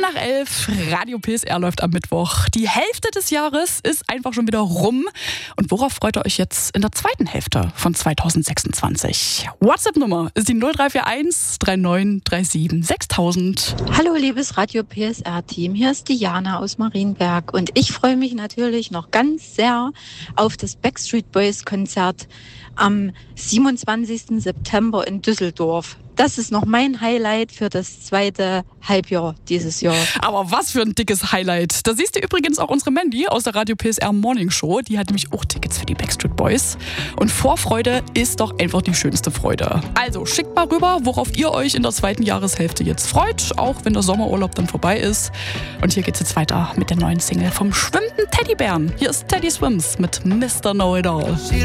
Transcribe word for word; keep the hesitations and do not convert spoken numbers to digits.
nach elf, Radio P S R läuft am Mittwoch. Die Hälfte des Jahres ist einfach schon wieder rum. Und worauf freut ihr euch jetzt in der zweiten Hälfte von zweitausendsechsundzwanzig? WhatsApp-Nummer ist die null drei vier eins drei neun drei sieben sechstausend. Hallo liebes Radio P S R-Team, hier ist Diana aus Marienberg und ich freue mich natürlich noch ganz sehr auf das Backstreet Boys Konzert am siebenundzwanzigsten September in Düsseldorf. Das ist noch mein Highlight für das zweite Halbjahr dieses Jahr. Aber was für ein dickes Highlight. Da siehst du übrigens auch unsere Mandy aus der Radio P S R Morning Show. Die hat nämlich auch Tickets für die Backstreet Boys. Und Vorfreude ist doch einfach die schönste Freude. Also schickt mal rüber, worauf ihr euch in der zweiten Jahreshälfte jetzt freut, auch wenn der Sommerurlaub dann vorbei ist. Und hier geht's jetzt weiter mit der neuen Single vom schwimmenden Teddybären. Hier ist Teddy Swims mit Mister Know It All.